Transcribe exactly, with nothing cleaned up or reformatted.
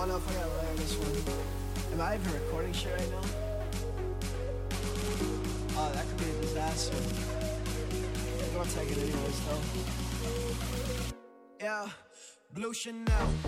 know if I gotta layer this one. Am I even recording shit right now? Oh, that could be a disaster. I'm gonna take it anyways, though. Yeah, Blue Chanel.